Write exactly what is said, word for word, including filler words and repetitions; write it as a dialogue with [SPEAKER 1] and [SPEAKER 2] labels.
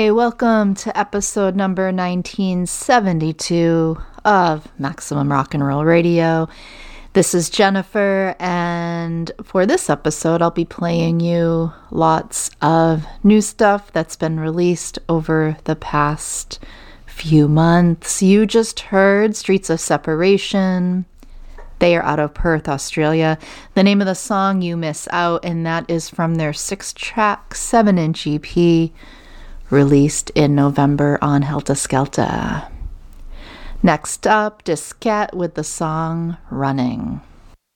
[SPEAKER 1] Hey, welcome to episode number nineteen seventy-two of Maximum Rock and Roll Radio. This is Jennifer, and for this episode, I'll be playing you lots of new stuff that's been released over the past few months. You just heard Streets of Separation. They are out of Perth, Australia. The name of the song, You Miss Out, and that is from their six-track, seven-inch E P, released in November on Helter Skelter. Next up, Diskette with the song Running.